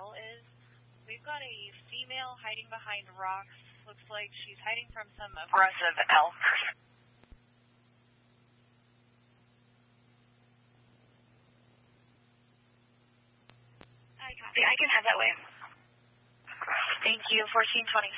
trail is. We've got a female hiding behind rocks. Looks like she's hiding from some aggressive elk. I can head that way. Thank you, 1420.